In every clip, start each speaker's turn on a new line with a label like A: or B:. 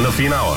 A: на финала.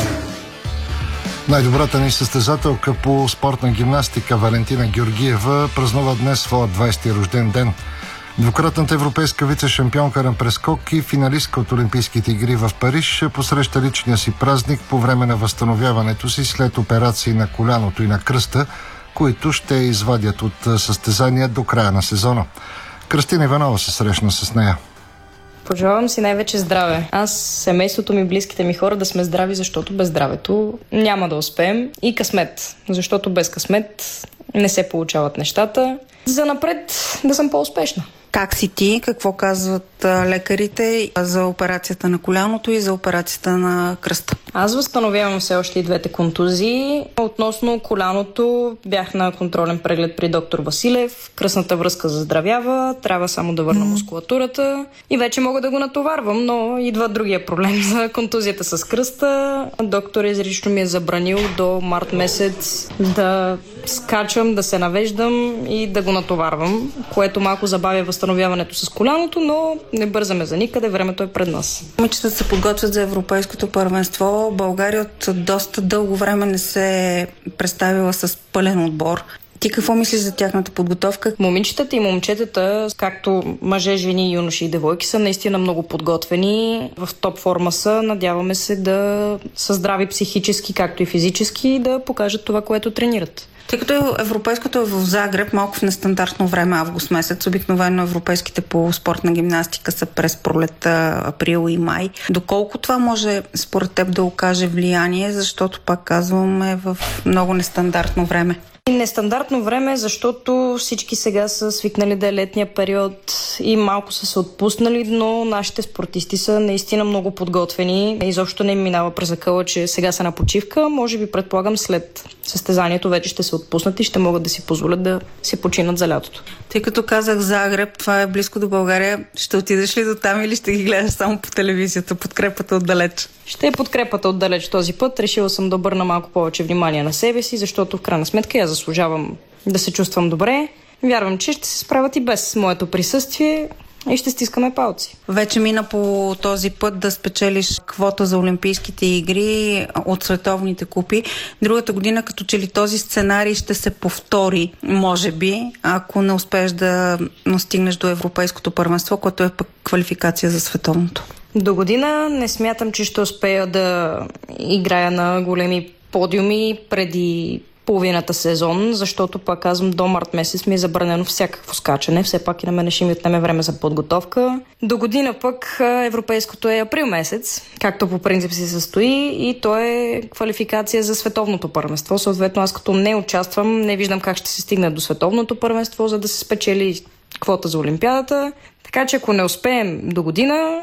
B: Най-добрата ни състезателка по спортна гимнастика Валентина Георгиева празнува днес своя 20-ти рожден ден. Двукратната европейска вице-шампионка на прескок и финалистка от Олимпийските игри в Париж посреща личния си празник по време на възстановяването си след операции на коляното и на кръста, които ще извадят от състезания до края на сезона. Кръстина Иванова се срещна с нея.
C: Пожелавам си най-вече здраве. Аз, семейството ми, близките ми хора да сме здрави, защото без здравето няма да успеем. И късмет, защото без късмет не се получават нещата. За напред да съм по-успешна.
D: Как си ти? Какво казват лекарите за операцията на коляното и за операцията на кръста?
C: Аз възстановявам все още и двете контузии. Относно коляното бях на контролен преглед при доктор Василев. Кръстната връзка заздравява, трябва само да върна мускулатурата и вече мога да го натоварвам, но идва другия проблем за контузията с кръста. Доктор изрично ми е забранил до март месец да скачам, да се навеждам и да го натоварвам, което малко забавя възстановяването с коляното, но не бързаме за никъде, времето е пред нас.
D: Момичетата се подготвят за европейското първенство. България от доста дълго време не се е представила с пълен отбор. Ти какво мислиш за тяхната подготовка?
C: Момичетата и момчетата, както мъже, жени, юноши и девойки, са наистина много подготвени. В топ форма са. Надяваме се да са здрави психически, както и физически, и да покажат това, което тренират.
D: Тъй като европейското е в Загреб, малко в нестандартно време, август месец, обикновено европейските по спортна гимнастика са през пролета, април и май. Доколко това може според теб да окаже влияние, защото пак казваме в много нестандартно време?
C: Нестандартно време, защото всички сега са свикнали да е летния период и малко са се отпуснали, но нашите спортисти са наистина много подготвени. Изобщо не им минава през акъла, че сега са на почивка. Може би, предполагам, след състезанието вече ще се отпуснат и ще могат да си позволят да се починат за лятото.
D: Тъй като казах Загреб, това е близко до България, ще отидеш ли до там или ще ги гледаш само по телевизията, подкрепата отдалеч?
C: Ще е подкрепата отдалеч този път. Решила съм да обърна малко повече внимание на себе си, защото в крайна сметка я заслужавам да се чувствам добре. Вярвам, че ще се справят и без моето присъствие и ще стискаме палци.
D: Вече мина по този път да спечелиш квота за Олимпийските игри от световните купи. Другата година като че ли този сценарий ще се повтори, може би, ако не успееш да стигнеш до Европейското първенство, което е пък квалификация за световното.
C: До година не смятам, че ще успея да играя на големи подиуми преди половината сезон, защото пак казвам, до март месец ми е забранено всякакво скачане. Все пак и на мен ще ми отнеме време за подготовка. До година пък европейското е април месец, както по принцип се състои, и то е квалификация за световното първенство. Съответно, аз като не участвам, не виждам как ще се стигне до световното първенство, за да се спечели квота за Олимпиадата. Така че ако не успеем до година,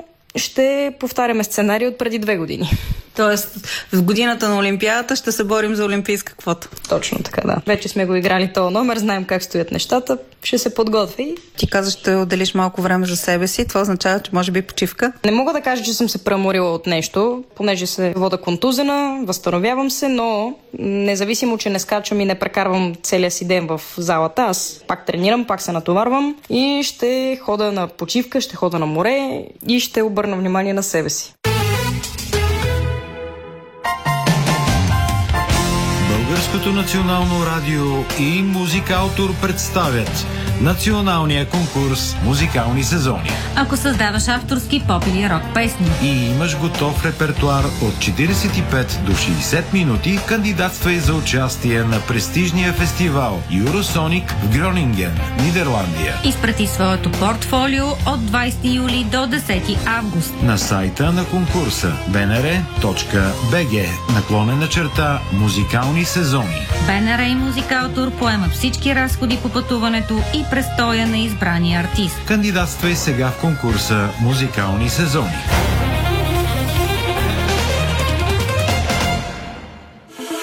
C: ще повтаряме сценарий от преди 2 години.
D: Тоест, в годината на Олимпиадата ще се борим за олимпийска квота.
C: Точно така, да. Вече сме го играли този номер, знаем как стоят нещата, ще се подготви.
D: Ти казаш, ще отделиш малко време за себе си, това означава, че може би почивка?
C: Не мога да кажа, че съм се преуморила от нещо, понеже се вода контузена, възстановявам се, но независимо, че не скачам и не прекарвам целия си ден в залата, аз пак тренирам, пак се натоварвам и ще хода на почивка, ще хода на море и ще обърна внимание на себе си.
E: Българското национално радио и Музикаутор представят националния конкурс Музикални сезони.
F: Ако създаваш авторски поп или рок песни
E: и имаш готов репертуар от 45 до 60 минути, кандидатствай за участие на престижния фестивал Eurosonic в Гронинген, Нидерландия.
F: Изпрати своето портфолио от 20 юли до 10 август
E: на сайта на конкурса bnr.bg/музикални сезони.
F: БНР и Музикаутор поемат всички разходи по пътуването и престоя на избрания артист.
E: Кандидатствай сега в конкурса Музикални сезони.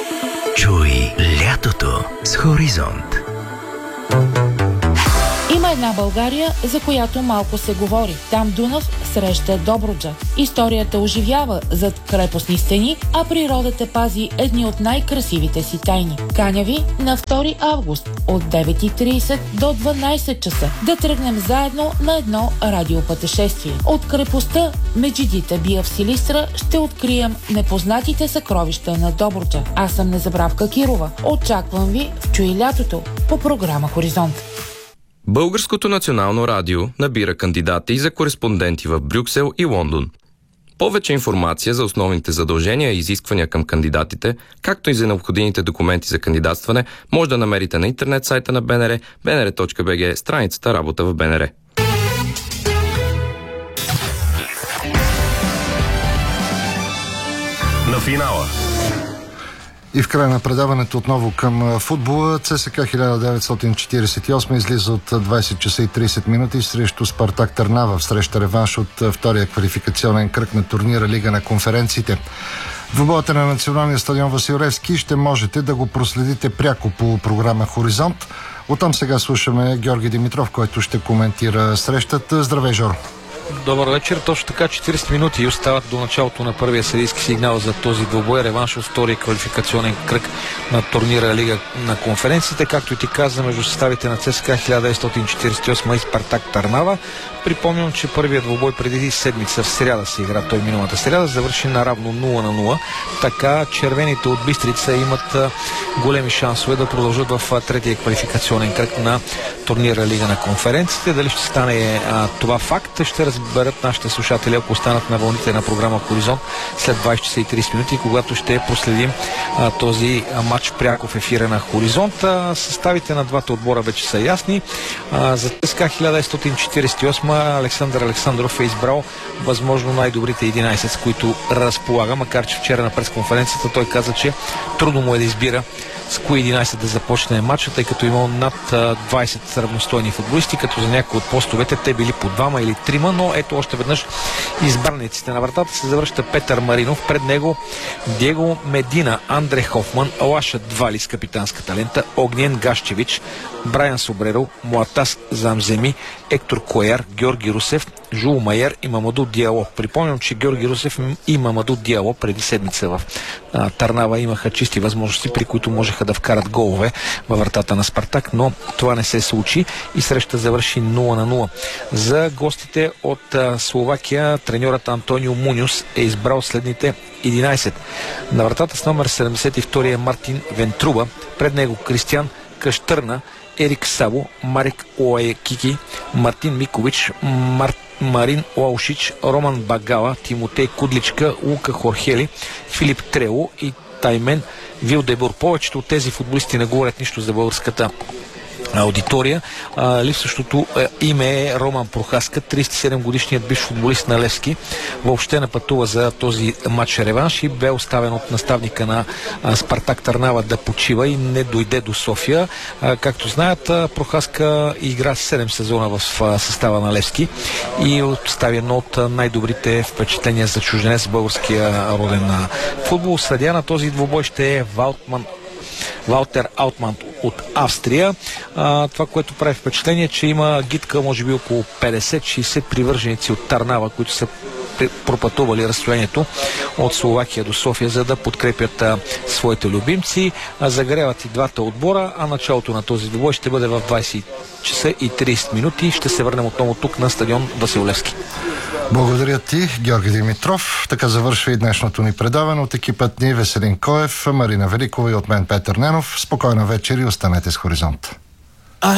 A: Чуй лятото с Хоризонт.
G: Има
A: една България, за която малко се говори. Там Дунав среща Добруджа. Историята оживява зад крепостни стени, а природата пази едни от най-красивите си тайни. Каня ви на 2 август от 9:30 до 12 часа да тръгнем заедно на едно радиопътешествие. От крепостта Меджидита Бия в Силистра ще открием непознатите съкровища на Добруджа. Аз съм Незабравка Кирова. Очаквам ви в Чуй лятото по програма Хоризонт.
G: Българското национално радио набира кандидати за кореспонденти в Брюксел и Лондон. Повече информация за основните задължения и изисквания към кандидатите, както и за необходимите документи за кандидатстване, може да намерите на интернет сайта на БНР, bnr.bg, страницата Работа в БНР.
E: На финала.
B: И в края на предаването отново към футбола. ЦСКА 1948 излиза от 20 часа и 30 минути срещу Спартак Търнава в среща реванш от втория квалификационен кръг на турнира Лига на конференциите. Двубоята на националния стадион Васил Левски ще можете да го проследите пряко по програма Хоризонт. Оттам сега слушаме Георги Димитров, който ще коментира срещата. Здравей, Жоро!
H: Добър вечер. Точно така, 40 минути остават до началото на първия съдийски сигнал за този двубой. Реванш от втория квалификационен кръг на турнира Лига на конференциите. Както и ти каза, между съставите на ЦСКА 1948 и Спартак Търнава. Припомням, че първият двубой преди седмица в сряда се игра, той миналата сряда, завърши наравно 0-0. Така червените от Бистрица имат големи шансове да продължат в третия квалификационен кръг на турнира Лига на конференциите. Дали ще стане това факт, ще разберат нашите слушатели, ако останат на вълните на програма Хоризонт след 20 часа и 30 минути, когато ще проследим този матч пряко в ефира на Хоризонт. Съставите на двата отбора вече са ясни. За ЦСКА 1948 Александър Александров е избрал възможно най-добрите 11, с които разполага, макар че вчера на пресконференцията той каза, че трудно му е да избира с кои 11 да започне матча, тъй като имал над 20 равностойни футболисти, като за някои от постовете те били по 2 или 3, но ето още веднъж избраниците. На вратата се завръща Петър Маринов, пред него Диего Медина, Андре Хофман, Лаша Двали с капитанската лента, Огнен Гашчевич, Брайан Собреро, Муатас Замземи, Ектор Кояр, Георги Русев, Жул Майер и Мамаду Диало. Припомням, че Георги Русев и Мамаду Диало преди седмица в Търнава имаха чисти възможности, при които можеха да вкарат голове във вратата на Спартак, но това не се случи и среща завърши 0-0. За гостите от Словакия треньорът Антонио Муньос е избрал следните 11. На вратата с номер 72 е Мартин Вентруба, пред него Кристиан Кащърна, Ерик Сабо, Марик Оаекики, Мартин Микович, Марин Лаушич, Роман Багала, Тимотей Кудличка, Лука Хорхели, Филип Трело и Таймен Вилдебур. Повечето от тези футболисти не говорят нищо за българската аудитория. Липсващото име е Роман Прохаска, 37 годишният бивш футболист на Левски. Въобще не пътува за този матч реванш и бе оставен от наставника на Спартак Търнава да почива и не дойде до София. Както знаят, Прохаска игра 7 сезона в състава на Левски и остави едно от най-добрите впечатления за чужденец в българския роден футбол. Съдия на този двубой ще е Валтер Аутман от Австрия. Това, което прави впечатление, че има гидка, може би около 50-60 привърженици от Търнава, които са пропътували разстоянието от Словакия до София, за да подкрепят своите любимци. Загряват и двата отбора, а началото на този двубой ще бъде в 20 часа и 30 минути. Ще се върнем отново тук на стадион Васил Левски.
B: Благодаря ти, Георги Димитров. Така завършва и днешното ни предаване. От екипът ни Веселин Коев, Марина Великова и от мен Петър Ненов. Спокойна вечер и останете с Хоризонт.